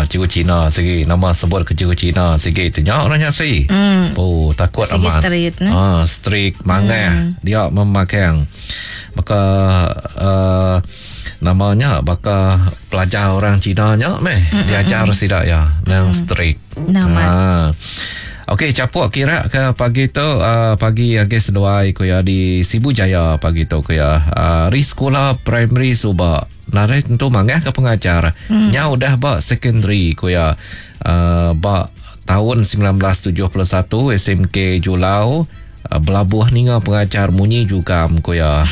Cikgu Cina sikit. Nama sebut ke cikgu Cina sikit. Tanya orangnya si. Oh, takut sikit amat. Strict, mangai. Dia memakai. Maka namanya bakal pelajar orang Cina nya diajar sidak ya. Yang strict. Okey, capuk kira ke pagi tu pagi agak seduai ko ya di Sibu Jaya pagi tu ko ya di sekolah primary Subak. Nare tentu mangah ke pengajar. Nya udah ba secondary ko ya ba tahun 1971 SMK Julau Belabuh ninga pengajar munyi juga ko ya.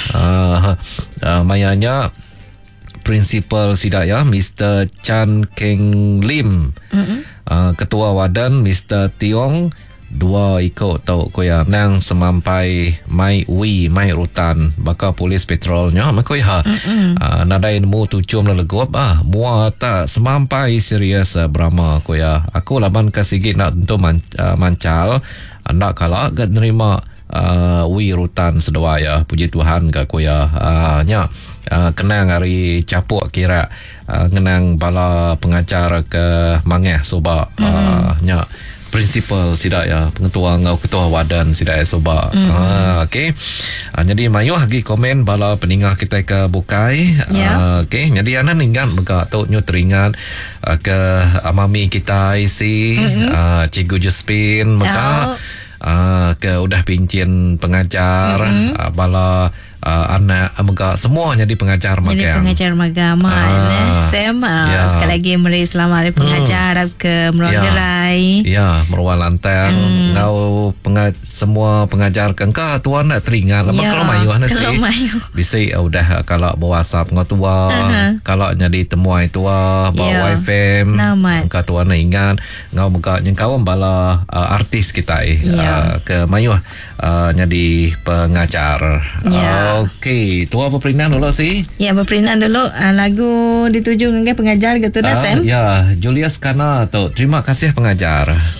Mayanya Principal sidak ya Mr. Chan Keng Lim. Ketua Wadan Mr. Tiong dua ikut tau ko ya nang semampai mai rutan baka polis petrolnya mako ya nadai nemu tucum lelegop mua tak semampai serius Brahma ko ya aku laban kasigit nak tentu mancal nak kala gak nerima rutan sedua ya puji Tuhan ka ko ya nya kenang hari capuk kira ngenang bala pengajar ke mangeh soba nya principal sidak ya pengetua ngau ketua wadan sidak ya soba okey jadi mayu lagi komen bala peningah kita ke bukai okey jadi ana ingat mega tok nyu teringat ke mami kita isi Cikgu Josephine mega ke udah pincin pengajar bala anak mega semua jadi pengajar magam. Jadi pengajar magama Sam sekali lagi meri selamat hari pengajar ke Merongerai. Ya, Merwal Lantang ngau semua pengajar ke engkau tuan nak teringat lama kalau mayu nasi. Bisa udah kalau bawa WhatsApp ngau tua kalau jadi temuai tua bawa FM engkau tuan nak ingat ngau mega nyengkau bala artis kita ke mayu jadi pengajar. Okey, tua berperinan dulu sih. Ya, berperinan dulu lagu dituju dengan pengajar gitu dah Sam. Ya, Julius Kana tu. Terima kasih pengajar.